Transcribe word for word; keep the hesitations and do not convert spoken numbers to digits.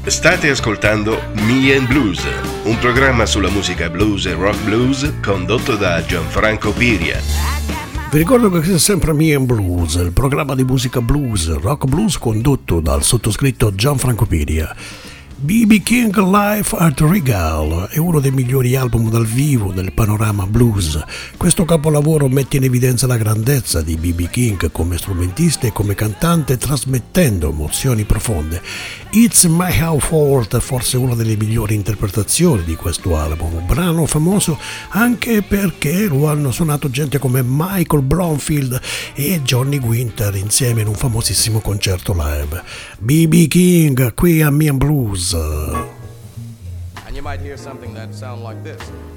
State ascoltando Me and Blues, un programma sulla musica blues e rock blues condotto da Gianfranco Piria. Vi ricordo che è sempre Me and Blues, il programma di musica blues, rock blues condotto dal sottoscritto Gianfranco Piria. B B King Live at Regal è uno dei migliori album dal vivo del panorama blues. Questo capolavoro mette in evidenza la grandezza di B B King come strumentista e come cantante, trasmettendo emozioni profonde. It's My How Fault è forse una delle migliori interpretazioni di questo album, brano famoso anche perché lo hanno suonato gente come Michael Bromfield e Johnny Winter insieme in un famosissimo concerto live. B B King qui a Me and Blues. And you might hear something that sound like this.